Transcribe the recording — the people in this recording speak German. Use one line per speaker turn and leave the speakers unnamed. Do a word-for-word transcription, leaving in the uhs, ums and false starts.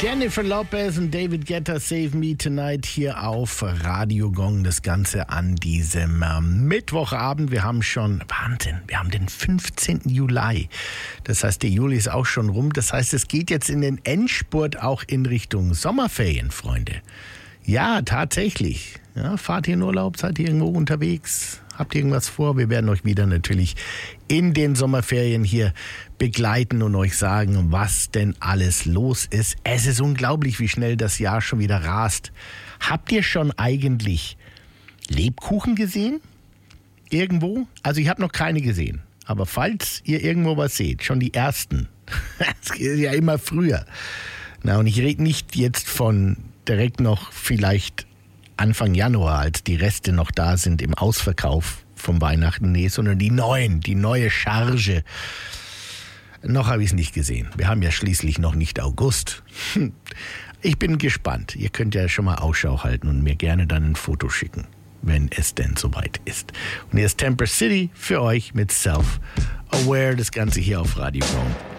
Jennifer Lopez und David Guetta, Save Me Tonight hier auf Radio Gong. Das Ganze an diesem äh, Mittwochabend. Wir haben schon, Wahnsinn, wir haben den fünfzehnten Juli. Das heißt, der Juli ist auch schon rum. Das heißt, es geht jetzt in den Endspurt auch in Richtung Sommerferien, Freunde. Ja, tatsächlich. Ja, fahrt ihr in Urlaub? Seid ihr irgendwo unterwegs? Habt ihr irgendwas vor? Wir werden euch wieder natürlich in den Sommerferien hier begleiten und euch sagen, was denn alles los ist. Es ist unglaublich, wie schnell das Jahr schon wieder rast. Habt ihr schon eigentlich Lebkuchen gesehen? Irgendwo? Also ich habe noch keine gesehen. Aber falls ihr irgendwo was seht, schon die ersten. Das ist ja immer früher. Na, und ich rede nicht jetzt von direkt noch vielleicht Anfang Januar, als die Reste noch da sind im Ausverkauf vom Weihnachten, nee, sondern die neuen, die neue Charge. Noch habe ich es nicht gesehen. Wir haben ja schließlich noch nicht August. Ich bin gespannt. Ihr könnt ja schon mal Ausschau halten und mir gerne dann ein Foto schicken, wenn es denn soweit ist. Und hier ist Temper City für euch mit Self-Aware, das Ganze hier auf Radio Gong.